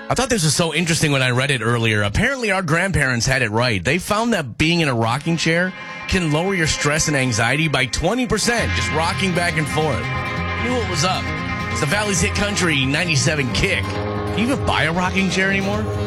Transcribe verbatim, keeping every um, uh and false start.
I thought this was so interesting when I read it earlier. Apparently, our grandparents had it right. They found that being in a rocking chair can lower your stress and anxiety by twenty percent, just rocking back and forth. Knew what was up. It's the Valley's Hit Country ninety-seven Kick. Can you even buy a rocking chair anymore?